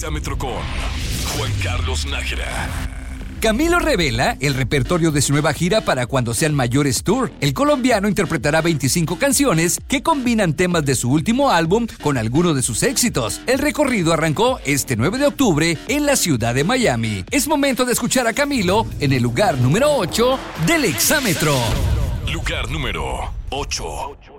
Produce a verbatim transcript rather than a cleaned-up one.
Exámetro con Juan Carlos Nájera. Camilo revela el repertorio de su nueva gira para Cuando Sean Mayores Tour. El colombiano interpretará veinticinco canciones que combinan temas de su último álbum con algunos de sus éxitos. El recorrido arrancó este nueve de octubre en la ciudad de Miami. Es momento de escuchar a Camilo en el lugar número ocho del Exámetro. Lugar número ocho.